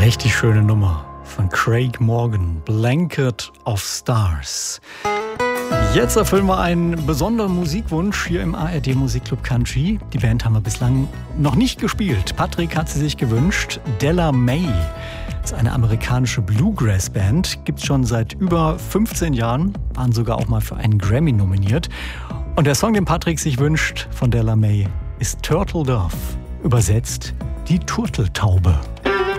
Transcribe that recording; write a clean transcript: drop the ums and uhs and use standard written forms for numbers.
Richtig schöne Nummer von Craig Morgan, Blanket of Stars. Jetzt erfüllen wir einen besonderen Musikwunsch hier im ARD Musikclub Country. Die Band haben wir bislang noch nicht gespielt. Patrick hat sie sich gewünscht. Della May ist eine amerikanische Bluegrass-Band. Gibt es schon seit über 15 Jahren. Waren sogar auch mal für einen Grammy nominiert. Und der Song, den Patrick sich wünscht von Della May, ist Turtle Dove. Übersetzt die Turteltaube.